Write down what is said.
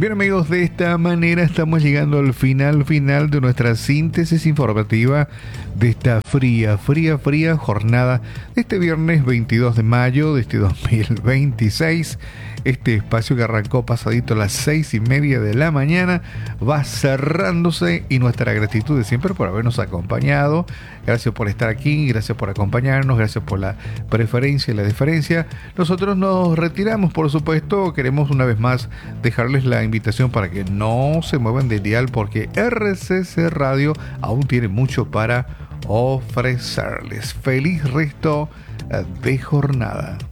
Bien amigos, de esta manera estamos llegando al final de nuestra síntesis informativa de esta fría jornada de este viernes 22 de mayo de este 2026. Este espacio que arrancó pasadito a las 6:30 de la mañana va cerrándose, y nuestra gratitud de siempre por habernos acompañado. Gracias por estar aquí, gracias por acompañarnos, gracias por la preferencia y la deferencia. Nosotros nos retiramos, por supuesto. Queremos una vez más dejarles la invitación para que no se muevan de dial, porque RCC Radio aún tiene mucho para ofrecerles. Feliz resto de jornada.